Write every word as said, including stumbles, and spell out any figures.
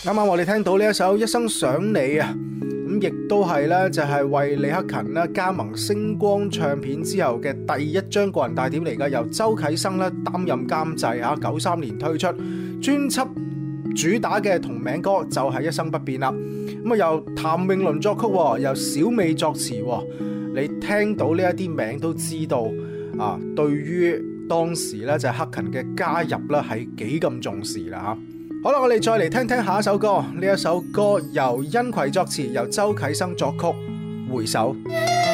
啱啱我哋聽到呢一首《一生想你》啊，咁亦都係咧就係為李克勤咧加盟星光唱片之後嘅第一張個人大碟嚟㗎，由周啟生咧擔任監製啊，九三年推出專輯主打嘅同名歌就係《一生不變》啦。咁啊由譚詠麟作曲，由小美作詞，你聽到呢一啲名都知道啊，對於當時咧就係克勤嘅加入咧係幾咁重視啦吓。好啦，我哋再嚟聽聽下一首歌，呢一首歌由因葵作詞，由周啟生作曲，回首。